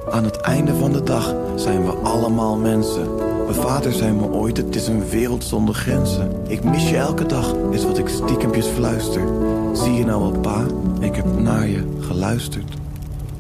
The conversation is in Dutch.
Aan het einde van de dag zijn we allemaal mensen. Mijn vader zei me ooit, het is een wereld zonder grenzen. Ik mis je elke dag, is wat ik stiekempjes fluister. Zie je nou wel, pa, ik heb naar je geluisterd.